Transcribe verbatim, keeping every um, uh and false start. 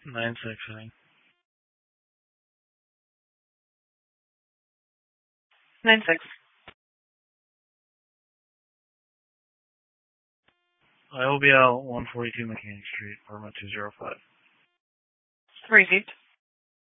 Nine six, I think. Nine six. I will be out one forty-two Mechanic Street, apartment two zero five. Received.